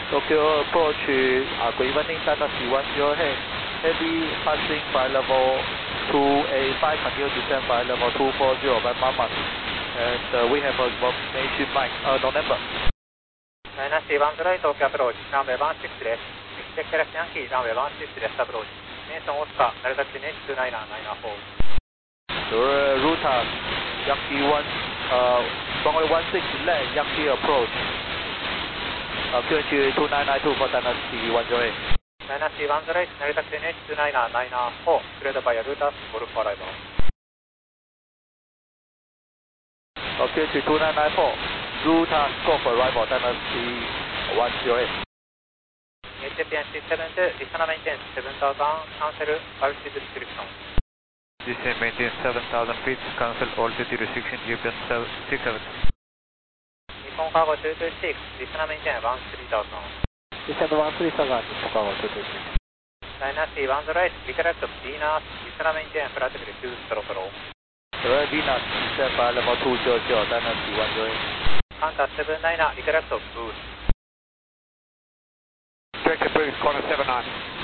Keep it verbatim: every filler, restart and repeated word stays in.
Tokyo approach uh, good evening, Dana C one zero, hey, heavy passing flight level two A five, continue descend flight level two four zero by Mama, and uh, we have a information mic, uh, no number. Dana C one zero, Tokyo approach, runway one sixです。Expect correct Yankee, runway one sixです、approach. Mason Oscar, Nagasaki Net two nine nine four. Sure, Ruta, Yankee one, uh, runway one six left, Yankee approach. Uh, Q H two nine nine two for Dana C one zero eight. Dana C one zero eight, Nagasaki Net two nine nine four, cleared by Ruta, Golf for arrival. Uh, Q H two nine nine four, Ruta, go for arrival, Dana C one zero eight. H P N six seven two, descend maintain seven thousand, cancel altitude restriction. Descend maintain seven thousand feet, cancel altitude restriction, G P S six seven. Nippon Cargo two two six, descend maintain one three thousand. Descend one three thousand, Nippon Cargo two two six. Dana C one zero eight, recorrect Venus, descend maintain flight level two throttle. Sure, Venus, descend flight level two zero zero, Dana C one zero eight. Contact seven nine, recorrect boost. Director boost, corner seven nine.